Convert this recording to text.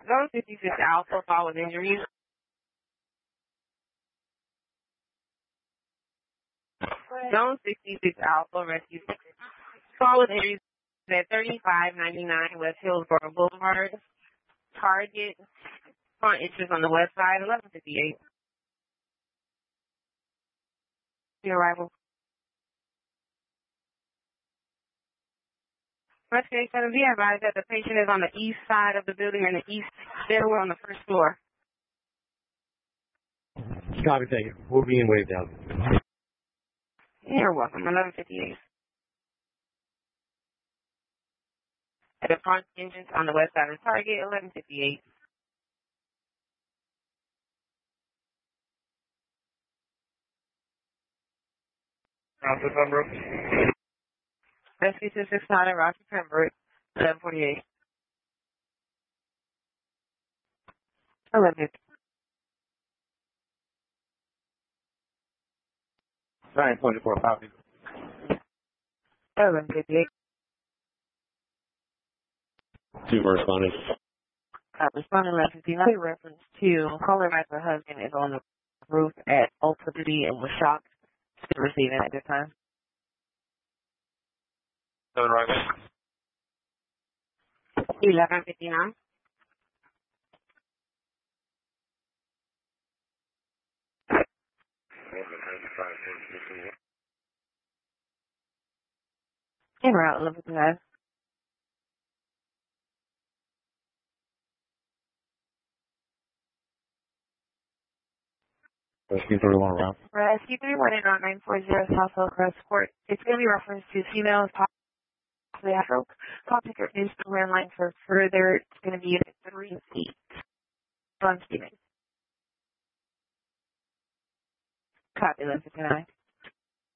Zone 66 Alpha, fall with injuries. Zone 66 Alpha, rescue. Fall with injuries at 3599 West Hillsborough Boulevard. Target, front entrance on the west side, 1158. Your arrival. Rescue 7 be advised that the patient is on the east side of the building in the east stairwell on the first floor. Copy, thank you. We'll be in wave down. You're welcome, 1158. At the front entrance on the west side of Target, 1158. Rocky Pembroke. Rescue 269 at Rocky Pembroke, 1148. 1150. 924, copy. 1158. Two responding. Responding 1159. Reference to caller my husband is on the roof at Ultra Beauty and was shocked. Still receiving at this time. 7 right. 1159. En route 1159. Rescue 31 route. Rescue 31940 South Hillcrest Court. It's going to be referenced to females possibly a stroke. Call ticker is to landline for further. It's going to be at 3 feet. From Stephen. Copy 1159.